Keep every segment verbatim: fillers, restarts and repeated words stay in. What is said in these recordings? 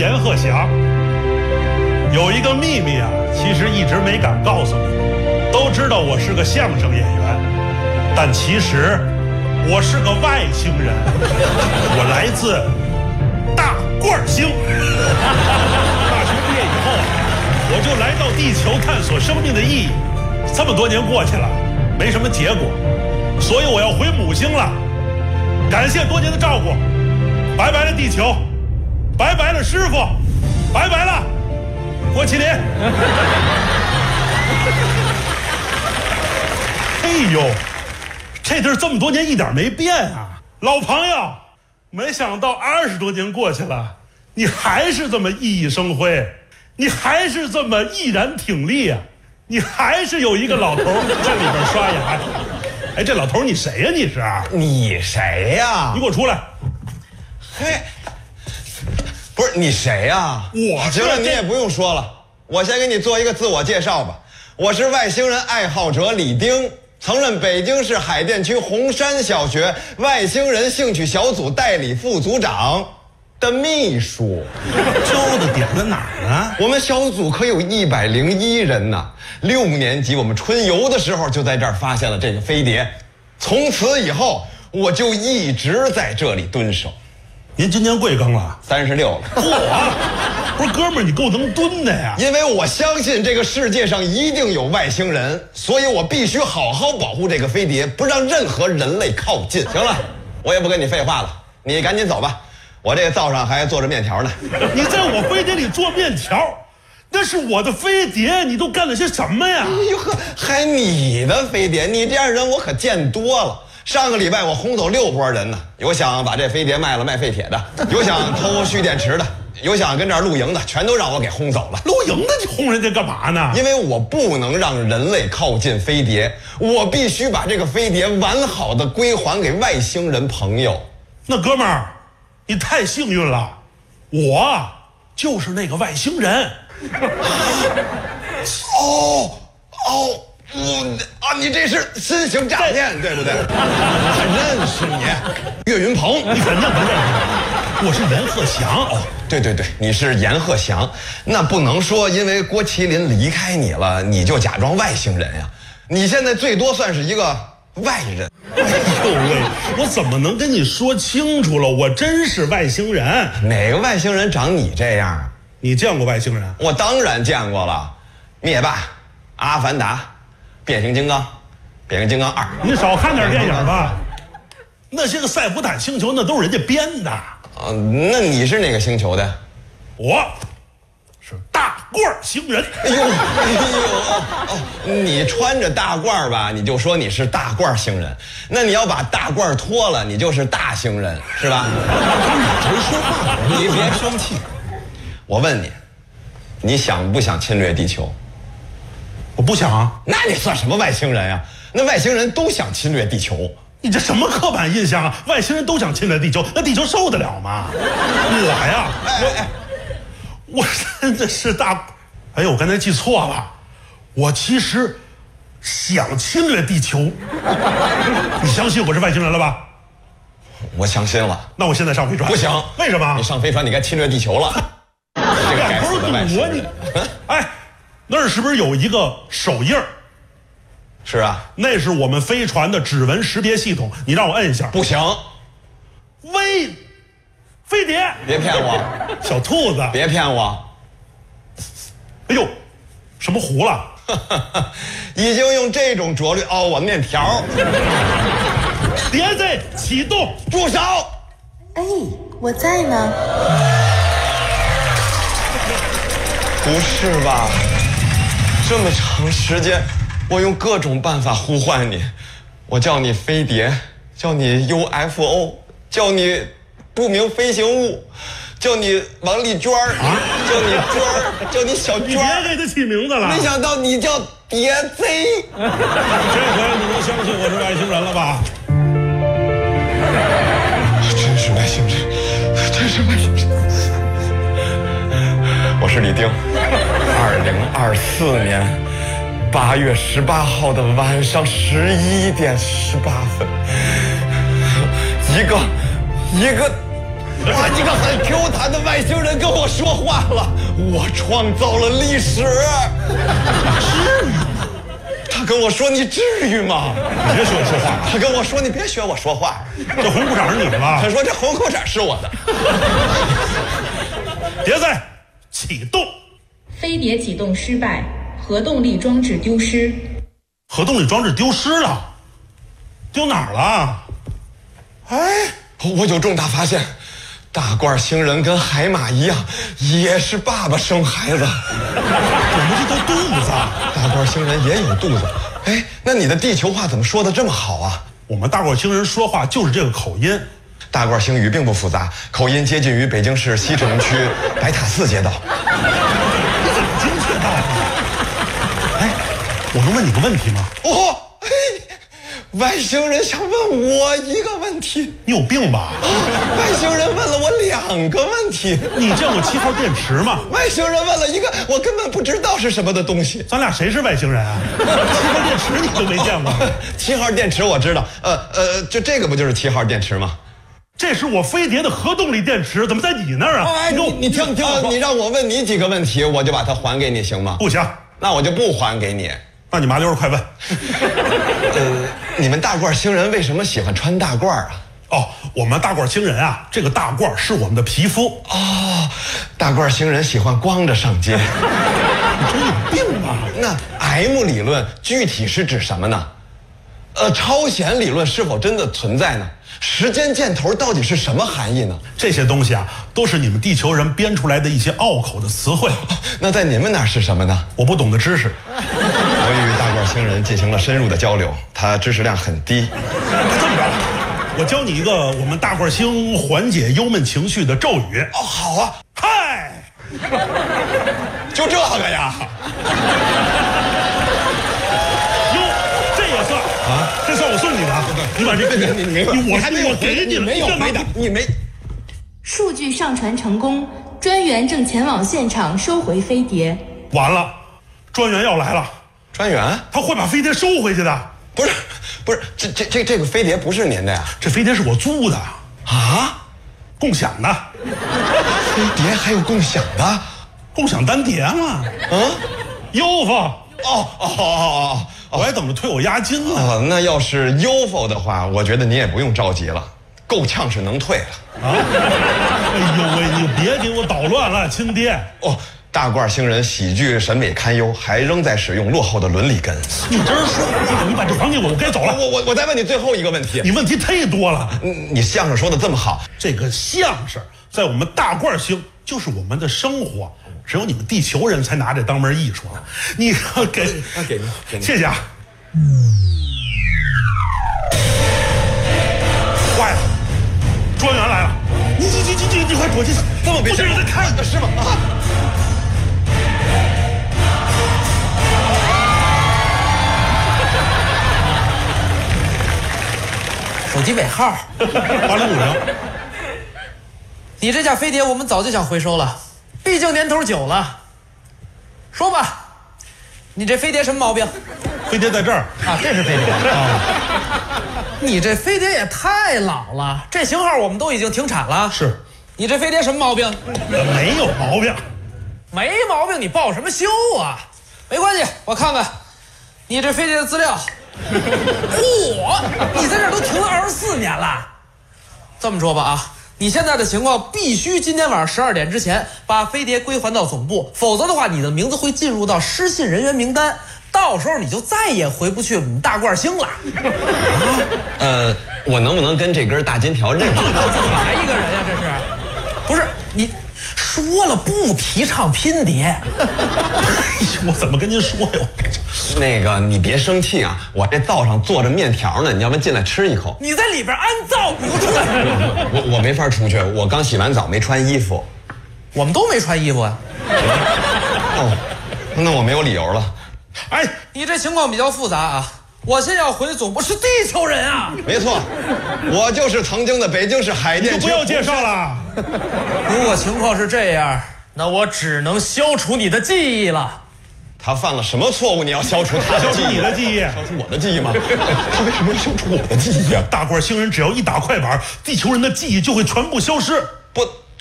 阎鹤祥。有一个秘密啊，其实一直没敢告诉你。都知道我是个相声演员，但其实我是个外星人。我来自大褂星。大学毕业以后啊，我就来到地球探索生命的意义。这么多年过去了，没什么结果，所以我要回母星了。感谢多年的照顾，拜拜了地球，拜拜了师傅，拜拜了郭麒麟。哎呦，这地儿这么多年一点没变啊，老朋友，没想到二十多年过去了，你还是这么熠熠生辉，你还是这么毅然挺立啊，你还是有一个老头在里边刷牙。哎，这老头你谁呀？你是？ 你谁呀？ 你给我出来！ 嘿，不是你谁呀？ 我行了，你也不用说了，我先给你做一个自我介绍吧。我是外星人爱好者李丁，曾任北京市海淀区红山小学外星人兴趣小组代理副组长的秘书。 揪的点在哪儿呢？ 我们小组可有一百零一人呢。六年级我们春游的时候就在这儿发现了这个飞碟，从此以后我就一直在这里蹲守。 您今年贵庚了？ 三十六了。 嚯！不是哥们儿，你够能蹲的呀！ 因为我相信这个世界上一定有外星人，所以我必须好好保护这个飞碟，不让任何人类靠近。行了，我也不跟你废话了，你赶紧走吧。我这个灶上还做着面条呢。 你在我飞碟里做面条，那是我的飞碟，你都干了些什么呀？ 哎呦呵，还你的飞碟？你这样人我可见多了。上个礼拜我轰走六拨人呢，有想把这飞碟卖了卖废铁的，有想偷蓄电池的，有想跟这儿露营的，全都让我给轰走了。 露营的你轰人家干嘛呢？ 因为我不能让人类靠近飞碟，我必须把这个飞碟完好的归还给外星人朋友。 那哥们儿，你太幸运了，我就是那个外星人。 哦哦。我啊，你这是新型诈骗，对不对？我认识你，岳云鹏， 你肯定不认识。我是阎鹤祥。 哦，对对对，你是阎鹤祥，那不能说因为郭麒麟离开你了，你就假装外星人呀。你现在最多算是一个外人。 哎呦喂，我怎么能跟你说清楚了？我真是外星人。 哪个外星人长你这样啊？ 你见过外星人？ 我当然见过了，灭霸、阿凡达、变形金刚、变形金刚二。 你少看点电影吧，那些个赛博坦星球那都是人家编的。 啊，那你是哪个星球的？ 我是大褂星人。 哎呦哎呦哦哦，你穿着大褂吧，你就说你是大褂星人。那你要把大褂脱了，你就是大星人，是吧？ 谁说话？ 你别生气。我问你，你想不想侵略地球？ 我不想啊。 那你算什么外星人呀？那外星人都想侵略地球。 你这什么刻板印象啊？外星人都想侵略地球，那地球受得了吗？我呀，我我真的是大，哎呦，我刚才记错了，我其实想侵略地球。你相信我是外星人了吧？ 我相信了。 那我现在上飞船。 不行。 为什么？ 你上飞船，你该侵略地球了。这个该死的外星人。 哎，那儿是不是有一个手印儿？ 是啊， 那是我们飞船的指纹识别系统，你让我摁一下。 不行。 微飞碟， 别骗我。 小兔子， 别骗我。 哎呦，什么糊了？ 已经用这种拙劣凹我面条。 碟子启动， 住手！ 哎，我在呢。 不是吧？这么长时间，我用各种办法呼唤你，我叫你飞碟，叫你 U F O， 叫你不明飞行物，叫你王丽娟儿，啊、叫你娟儿，叫你小娟儿。 你别给他起名字了。 没想到你叫碟贼。 这回你能相信我是外星人了吧？ 真是外星人，真是外星人。我是李丁。二零二四年八月十八号的晚上十一点十八分，一个一个哇，一个很 Q 弹的外星人跟我说话了，我创造了历史。至于吗？他跟我说你至于吗？ 你别学我说话。 他跟我说你别学我说话。 这红裤衩是你的吧？ 他说这红裤衩是我的。 别再启动。 飞碟启动失败，核动力装置丢失。 核动力装置丢失了？丢哪儿了？哎， 我有重大发现。大罐星人跟海马一样，也是爸爸生孩子。 我们这都肚子。 大罐星人也有肚子。哎，那你的地球话怎么说的这么好啊？ 我们大罐星人说话就是这个口音。 大罐星语并不复杂，口音接近于北京市西直门区白塔寺街道。 你怎么精确到的？哎，我能问你个问题吗？ 哦，嘿，外星人想问我一个问题。 你有病吧？ 外星人问了我两个问题。 你见过七号电池吗？ 外星人问了一个我根本不知道是什么的东西。 咱俩谁是外星人啊？七号电池你都没见过？ 七号电池我知道，呃呃，就这个不就是七号电池吗？ 这是我飞碟的核动力电池，怎么在你那儿啊？ 哎，你你听你听我说，你让我问你几个问题，我就把它还给你，行吗？ 不行， 那我就不还给你。 那你麻溜儿快问。 呃，你们大罐星人为什么喜欢穿大褂啊？ 哦，我们大褂星人啊，这个大褂是我们的皮肤。 哦，大褂星人喜欢光着上街。 你真有病吧？ 那 M 理论具体是指什么呢？呃，超弦理论是否真的存在呢？时间箭头到底是什么含义呢？ 这些东西啊，都是你们地球人编出来的一些拗口的词汇。 那在你们那儿是什么呢？ 我不懂的知识。 我与大褂星人进行了深入的交流，他知识量很低。 那这么着，我教你一个我们大褂星缓解忧闷情绪的咒语。 哦，好啊， 嗨， 就这个呀。 哟，这也算啊？这算我送你的。你把这个， 你没， 你我还没有我给你了， 没有没的，你没。 数据上传成功，专员正前往现场收回飞碟。 完了，专员要来了。 专员？ 他会把飞碟收回去的。 不是，不是，这这这这个飞碟不是您的呀？ 这飞碟是我租的啊， 共享的。 飞碟还有共享的？ 共享单碟嘛。 嗯， 优否？ 哦哦哦哦哦！我还等着退我押金呢。 哦，那要是优否的话，我觉得你也不用着急了，够呛是能退了。 啊！哎呦喂，你别给我捣乱了，亲爹。 哦，大褂星人喜剧审美堪忧，还仍在使用落后的伦理根。 你真是说话，你把这还给我，我该走了。 我我我再问你最后一个问题。 你问题太多了。 嗯，你相声说的这么好， 这个相声在我们大褂星就是我们的生活。只有你们地球人才拿这当门艺术呢。你给那给您，给您， 谢谢啊。坏了，专员来了！你你你你你你快躲进去！ 这么危险？ 不是人在看是吗？啊！ 手机尾号八零五零。 你这架飞碟我们早就想回收了，毕竟年头久了。说吧，你这飞碟什么毛病？ 飞碟在这儿啊，这是飞碟啊。你这飞碟也太老了，这型号我们都已经停产了。 是。 你这飞碟什么毛病？ 没有毛病。 没毛病，你报什么修啊？没关系，我看看你这飞碟的资料。嚯，你在这儿都停了二十四年了。这么说吧啊，你现在的情况必须今天晚上十二点之前把飞碟归还到总部，否则的话，你的名字会进入到失信人员名单，到时候你就再也回不去我们大褂星了。 呃，我能不能跟这根大金条认识？ 哪来一个人呀？这是，不是你说了不提倡拼碟？ 我怎么跟您说呀？ 那个，你别生气啊！我这灶上做着面条呢，你要不进来吃一口？ 你在里边安灶，你给我出来！ 我我没法出去，我刚洗完澡没穿衣服。 我们都没穿衣服啊。 哦，那我没有理由了。 哎， 你这情况比较复杂啊！我先要回总部，是地球人啊！ 没错，我就是曾经的北京市海淀区。 你就不要介绍了。 如果情况是这样，那我只能消除你的记忆了。 他犯了什么错误？你要消除他消除你的记忆， 消除我的记忆吗？他为什么要消除我的记忆啊？ 大褂星人只要一打快板，地球人的记忆就会全部消失。 不，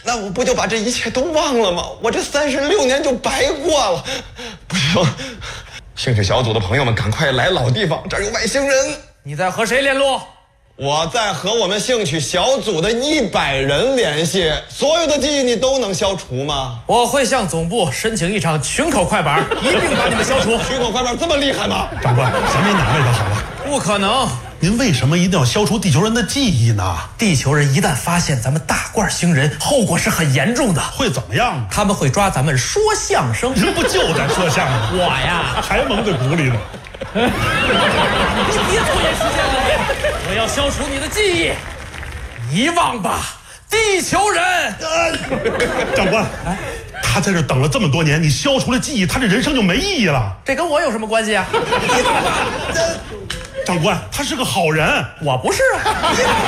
那我不就把这一切都忘了吗？我这三十六年就白过了。不行，兴趣小组的朋友们，赶快来老地方，这儿有外星人。 你在和谁联络？ 我在和我们兴趣小组的一百人联系。所有的记忆你都能消除吗？ 我会向总部申请一场群口快板，一并把你们消除。 群口快板这么厉害吗？ 长官，咱没难为他好了。 不可能。 您为什么一定要消除地球人的记忆呢？ 地球人一旦发现咱们大褂星人，后果是很严重的。 会怎么样？ 他们会抓咱们说相声。 人不就在说相声？ 我呀， 还蒙在鼓里呢。 你别拖延时间了，我要消除你的记忆。遗忘吧，地球人。 呃、长官，哎，他在这等了这么多年，你消除了记忆，他这人生就没意义了。 这跟我有什么关系啊？遗忘吧。 长官，他是个好人。 我不是啊。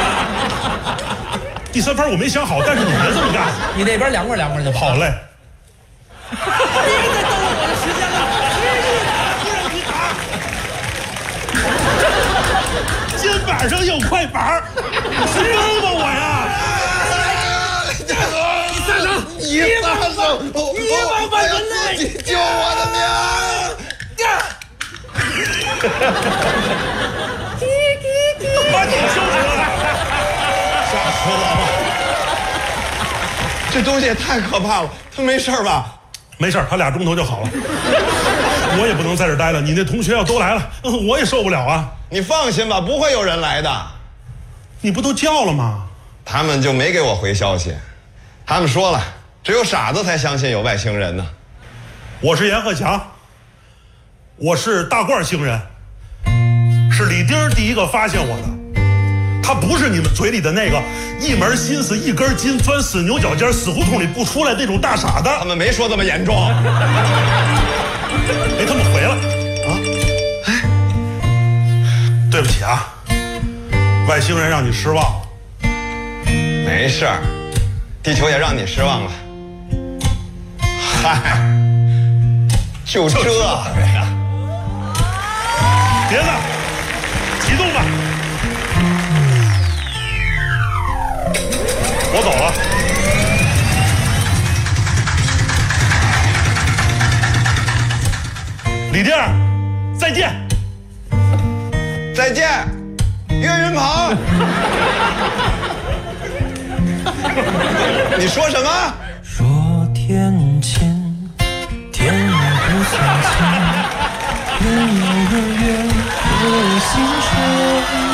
第三番我没想好，但是你别这么干。 你那边凉快凉快就好嘞。 别再耽误我的时间了。 肩膀上有块板，是扔吧我呀！ 你撒手！你撒手！ 你忘吧人类！ 你救我的命！ 把你救出来！ 吓死我了！这东西也太可怕了，他没事吧？ 没事，他俩钟头就好了。我也不能在这待了，你那同学要都来了，我也受不了啊。 你放心吧，不会有人来的。 你不都叫了吗？ 他们就没给我回消息。他们说了，只有傻子才相信有外星人呢。 我是阎鹤祥，我是大褂星人，是李丁第一个发现我的。他不是你们嘴里的那个一门心思一根筋钻死牛角尖死胡同里不出来那种大傻子。 他们没说这么严重。 哎，他们回了啊！哎，对不起啊，外星人让你失望了。 没事儿，地球也让你失望了。嗨，就这个呀！ 别的，启动吧。我走了。李弟儿，再见。 再见，岳云鹏。你说什么？ 说天晴，天不算晴，远有个远的星辰。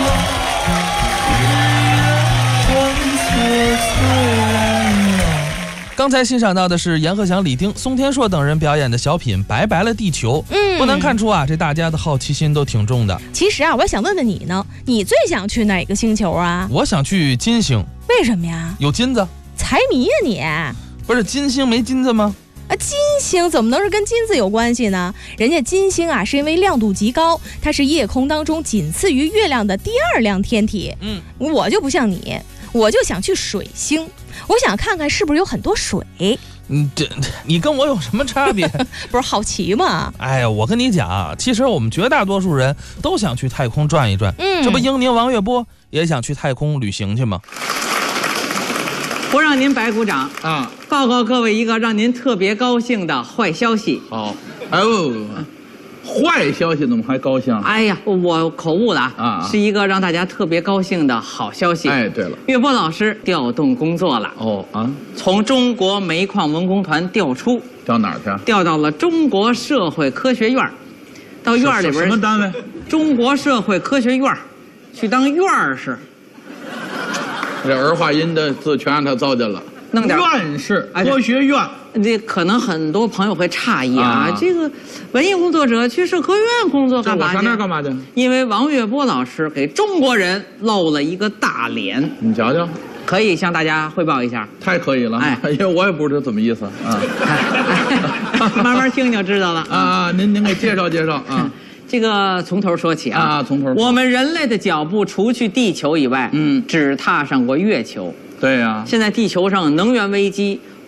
刚才欣赏到的是阎鹤祥、李丁、宋天硕等人表演的小品《拜拜了地球》。嗯，不难看出啊，这大家的好奇心都挺重的。 其实啊，我想问问你呢，你最想去哪个星球啊？ 我想去金星。 为什么呀？ 有金子。 财迷呀你！ 不是金星没金子吗？ 啊，金星怎么能是跟金子有关系呢？人家金星啊，是因为亮度极高，它是夜空当中仅次于月亮的第二亮天体。嗯，我就不像你，我就想去水星，我想看看是不是有很多水。 嗯，这你跟我有什么差别？ 不是好奇吗？ 哎呀，我跟你讲，其实我们绝大多数人都想去太空转一转。嗯，这不英宁、王月波也想去太空旅行去吗？ 不让您白鼓掌啊！报告各位一个让您特别高兴的坏消息。 好，哎呦，坏消息怎么还高兴？ 哎呀，我口误了啊！是一个让大家特别高兴的好消息。 哎，对了， 岳波老师调动工作了。 哦啊， 从中国煤矿文工团调出， 调哪儿去？ 调到了中国社会科学院，到院里边。 什么单位？ 中国社会科学院，去当院士。 这儿化音的字全让他糟践了。 弄点院士，科学院。 这可能很多朋友会诧异啊，啊这个文艺工作者去社科院工作干嘛去？ 我上那儿干嘛去？ 因为王月波老师给中国人露了一个大脸。 你瞧瞧， 可以向大家汇报一下。 太可以了，哎，因为我也不知道怎么意思啊。 慢慢听就知道了啊。您您给介绍介绍啊。 这个从头说起啊， 啊，从头。 我们人类的脚步除去地球以外，嗯，只踏上过月球。 对呀、啊。 现在地球上能源危机、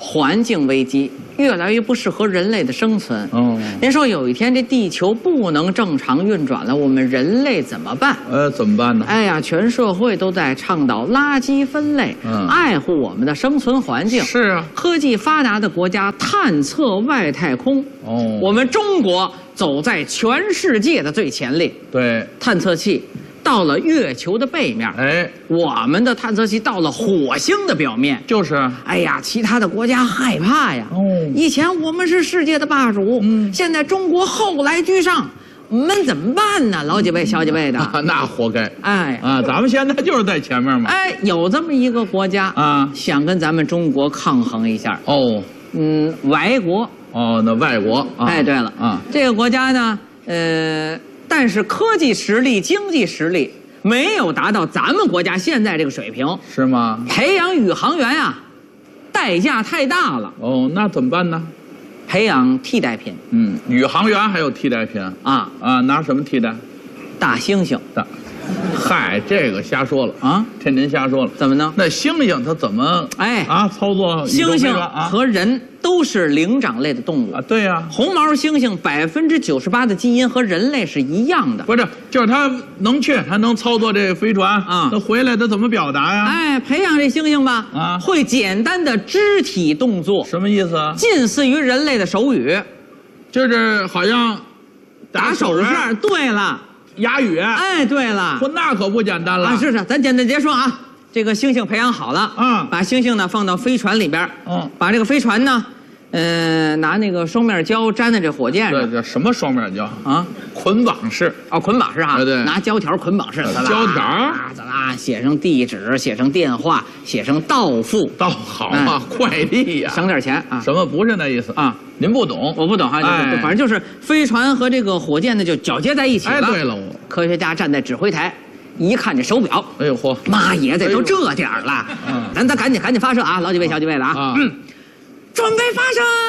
环境危机越来越不适合人类的生存。 哦， 您说有一天这地球不能正常运转了，我们人类怎么办？ 呃，怎么办呢？ 哎呀，全社会都在倡导垃圾分类， 嗯， 爱护我们的生存环境。 是啊， 科技发达的国家探测外太空。 哦， 我们中国走在全世界的最前列。 对， 探测器到了月球的背面， 哎， 我们的探测器到了火星的表面。 就是， 哎呀，其他的国家害怕呀。 哦， 以前我们是世界的霸主，嗯，现在中国后来居上，我们怎么办呢？老几位、小几位的， 啊、那活该。 哎啊，咱们现在就是在前面嘛。 哎，有这么一个国家啊， 想跟咱们中国抗衡一下。 哦， 嗯，外国。 哦，那外国。啊、 哎，对了， 啊， 这个国家呢，呃。但是科技实力、经济实力没有达到咱们国家现在这个水平， 是吗？ 培养宇航员啊，代价太大了。 哦，那怎么办呢？ 培养替代品。 嗯，宇航员还有替代品啊啊？拿什么替代？ 大猩猩。 大，嗨，这个瞎说了啊！ 这您瞎说了。 怎么呢？ 那猩猩它怎么哎啊操作？ 猩猩和人都是灵长类的动物啊。对呀、啊， 红毛猩猩百分之九十八的基因和人类是一样的。 不是，就是它能去，它能操作这个飞船啊。那回来它怎么表达呀？ 哎，培养这猩猩吧，啊，会简单的肢体动作。 什么意思啊？ 近似于人类的手语， 就是好像打手势。对了。 哑语， 哎，对了， 说那可不简单了啊！是是，咱简单结说啊，这个猩猩培养好了， 啊， 把猩猩呢放到飞船里边， 嗯， 把这个飞船呢，呃，拿那个双面胶粘在这火箭上。 对对，什么双面胶啊？ 捆绑式哦，捆绑式哈， 对对， 拿胶条捆绑式， 胶条啊，咋啦？写上地址，写上电话，写上到付， 到好啊，快递呀， 省点钱啊。 什么不是那意思啊？您不懂， 我不懂哈， 哎， 反正就是飞船和这个火箭呢就绞接在一起了。 哎，对了， 科学家站在指挥台，一看这手表， 哎呦嚯， 妈爷的，都这点儿了，嗯，咱咱赶紧赶紧发射啊，老几位小几位的啊，嗯，准备发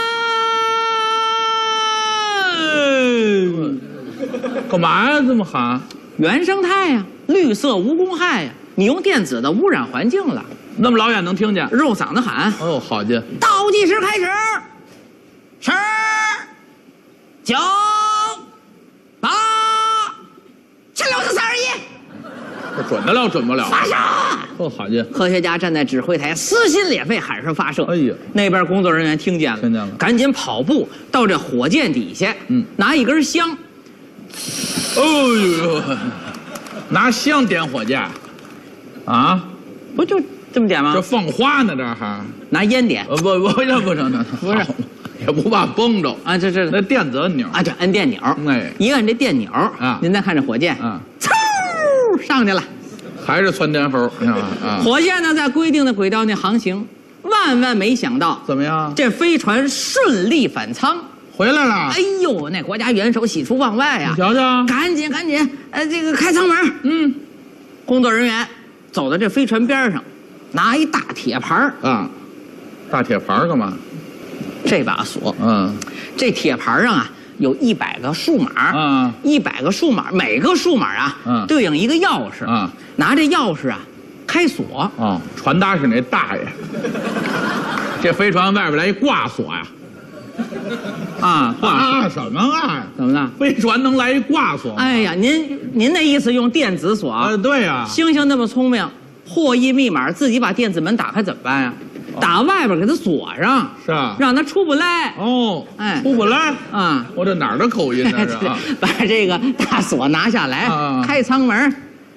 射。干嘛呀？这么喊？ 原生态呀，绿色无公害呀，你用电子的污染环境了。 那么老远能听见？ 肉嗓子喊。 哦，好家伙！ 倒计时开始。十、九、八、七、六、四、三、二、一， 这准得了，准不了。 发射！ 哦，好家伙！ 科学家站在指挥台，撕心裂肺喊声发射。 哎呀， 那边工作人员听见了， 听见了， 赶紧跑步到这火箭底下， 嗯， 拿一根香。 哦呦，拿香点火箭，啊？ 不就这么点吗？ 这放花呢，这还拿烟点？ 呃，不不，这不成，那不是。 也不怕崩着啊！这这那电子按钮啊，对，摁电钮。 哎， 一按这电钮啊， 您再看这火箭啊， 嗖上去了， 还是窜天猴啊！ 火箭呢在规定的轨道内航行，万万没想到怎么样？ 这飞船顺利返舱回来了。 哎呦，那国家元首喜出望外呀！ 你瞧瞧， 赶紧赶紧，呃，这个开舱门。 嗯， 工作人员走到这飞船边上，拿一大铁盘啊，大铁盘干嘛？ 这把锁， 嗯， 这铁盘上啊有一百个数码， 啊， 一百个数码，每个数码啊， 嗯， 对应一个钥匙， 啊， 拿这钥匙啊开锁， 哦，传达室那大爷，这飞船外边来一挂锁呀， 啊， 挂什么啊？ 怎么了？ 飞船能来一挂锁？ 哎呀，您您那意思用电子锁？ 啊，对呀。 猩猩那么聪明，获益密码自己把电子门打开怎么办呀？打外边给它锁上， 是啊， 让它出不来。 哦， 哎， 出不来啊！ 我这哪儿的口音呢？是啊， 把这个大锁拿下来， 啊、 开舱门，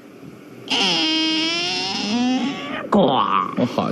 咣！ 我好，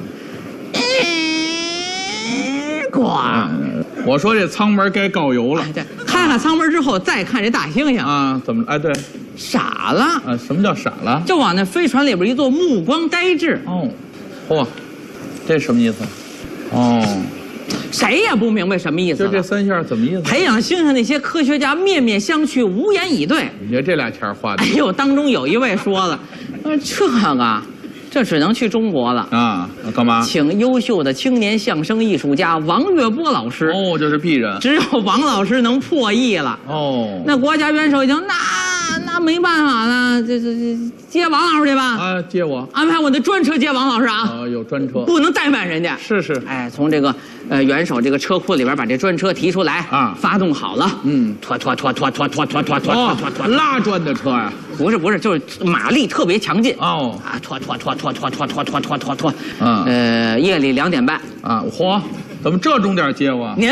咣！ 我说这舱门该告油了。 对，开开舱门之后，再看这大猩猩啊，怎么？哎，对， 傻了啊！什么叫傻了？ 就往那飞船里边一坐，目光呆滞。 哦，嚯，这什么意思？哦， 谁也不明白什么意思。 就这三下怎么意思？ 培养猩猩那些科学家面面相觑，无言以对。 你觉得这俩钱花的？ 哎呦，当中有一位说了，呃，这个。这只能去中国了啊！干嘛？ 请优秀的青年相声艺术家王月波老师。 哦，这是鄙人。 只有王老师能破译了。 哦， 那国家元首已经那那没办法了，这这这接王老师去吧。 啊，接我。 安排我的专车接王老师啊。 啊，有专车， 不能怠慢人家。 是是。 哎，从这个呃元首这个车库里边把这专车提出来啊， 发动好了。 嗯， 拖拖拖拖拖拖拖拖拖拖拖拖， 拉砖的车呀？ 不是不是，就是马力特别强劲。 哦啊，拖拖拖拖拖拖拖拖拖拖拖。 嗯。 呃，夜里两点半。 啊，嚯，怎么这钟点接我？ 您